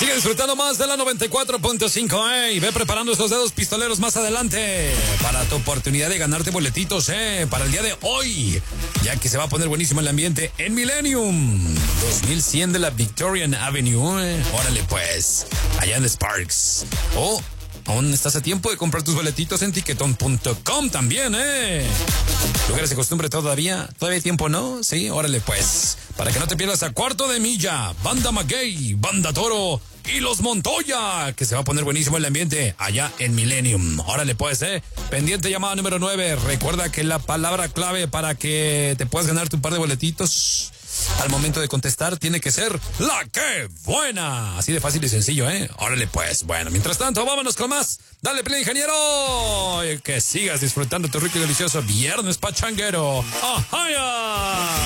Sigue disfrutando más de la 94.5, y ve preparando esos dedos pistoleros más adelante para tu oportunidad de ganarte boletitos, para el día de hoy, ya que se va a poner buenísimo el ambiente en Millennium 2100 de la Victorian Avenue, órale pues, allá en Sparks. Aún estás a tiempo de comprar tus boletitos en Tiquetón.com también, Lugares de costumbre todavía hay tiempo, ¿no? Sí, órale pues. Para que no te pierdas a Cuarto de Milla, Banda Maguey, Banda Toro y Los Montoya, que se va a poner buenísimo el ambiente allá en Millennium. Órale pues, Pendiente llamada número 9. Recuerda que la palabra clave para que te puedas ganar tu par de boletitos al momento de contestar tiene que ser la que buena. Así de fácil y sencillo, Órale pues. Bueno, mientras tanto, vámonos con más. Dale play, ingeniero. Que sigas disfrutando tu rico y delicioso viernes pachanguero. ¡Ajá!